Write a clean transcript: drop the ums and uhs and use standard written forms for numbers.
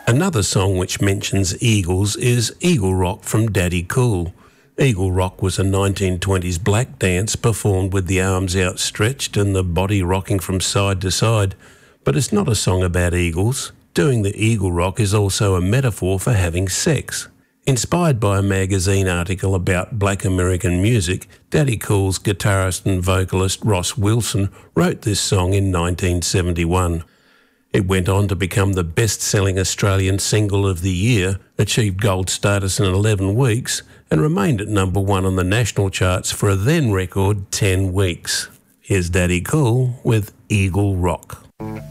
Another song which mentions eagles is Eagle Rock from Daddy Cool. Eagle Rock was a 1920s black dance performed with the arms outstretched and the body rocking from side to side. But it's not a song about eagles. Doing the Eagle Rock is also a metaphor for having sex. Inspired by a magazine article about black American music, Daddy Cool's guitarist and vocalist Ross Wilson wrote this song in 1971. It went on to become the best-selling Australian single of the year, achieved gold status in 11 weeks, and remained at number 1 on the national charts for a then record 10 weeks. Here's Daddy Cool with Eagle Rock.